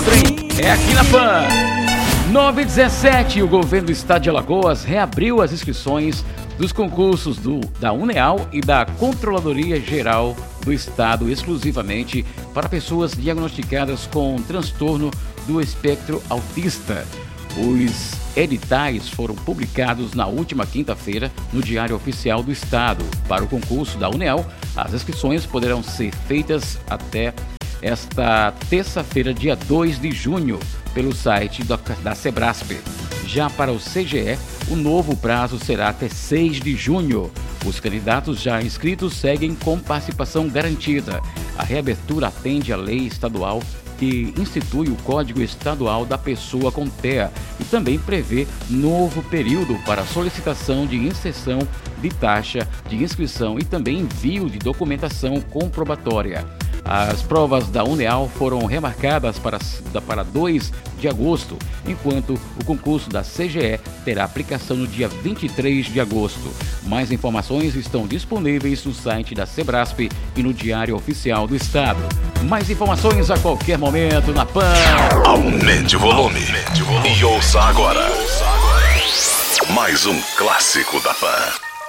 outra, hein? É aqui na PAN. 9h17, o governo do estado de Alagoas reabriu as inscrições dos concursos da UNEAL e da Controladoria Geral do Estado, exclusivamente para pessoas diagnosticadas com transtorno do espectro autista. Os editais foram publicados na última quinta-feira no Diário Oficial do Estado. Para o concurso da UNEAL, as inscrições poderão ser feitas até esta terça-feira, dia 2 de junho, pelo site da Sebrasp. Já para o CGE, o novo prazo será até 6 de junho. Os candidatos já inscritos seguem com participação garantida. A reabertura atende à lei estadual que institui o Código Estadual da Pessoa com TEA e também prevê novo período para solicitação de inserção de taxa de inscrição e também envio de documentação comprobatória. As provas da UNEAL foram remarcadas para 2 de agosto, enquanto o concurso da CGE terá aplicação no dia 23 de agosto. Mais informações estão disponíveis no site da Sebrasp e no Diário Oficial do Estado. Mais informações a qualquer momento na PAN. Aumente o volume. E ouça agora mais um clássico da PAN.